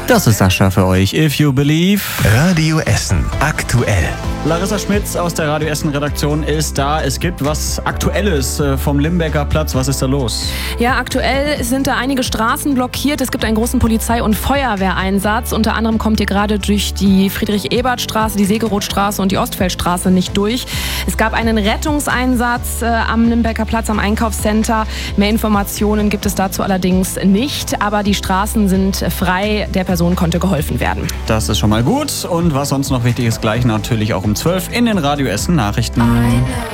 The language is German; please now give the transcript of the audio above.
Das ist Sascha für euch. If you believe. Radio Essen aktuell. Larissa Schmitz aus der Radio Essen Redaktion ist da. Es gibt was Aktuelles vom Limbecker Platz. Was ist da los? Ja, aktuell sind da einige Straßen blockiert. Es gibt einen großen Polizei- und Feuerwehreinsatz. Unter anderem kommt ihr gerade durch die Friedrich-Ebert-Straße, die Segerothstraße und die Ostfeldstraße nicht durch. Es gab einen Rettungseinsatz am Limbecker Platz am Einkaufscenter. Mehr Informationen gibt es dazu allerdings nicht. Aber die Straßen sind frei. Der Person konnte geholfen werden. Das ist schon mal gut. Und was sonst noch wichtig ist, gleich natürlich auch um 12 in den Radio Essen Nachrichten.